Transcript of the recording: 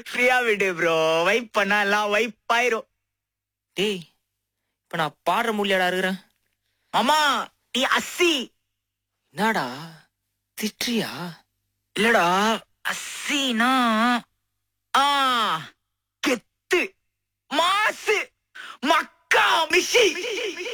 ஃப்ரீயா விடு bro. Vibe பண்ணா எல்லாம் வைப் ஆயிரும். டேய், இப்ப நான் பாடுற முடியாடா இருக்கிறேன். மாமா, நீ அஸ்ஸி. என்னடா திட்றியா? இல்லடா, அஸ்ஸினா ஆ கெத்து மாசு மக்கா மிஷி.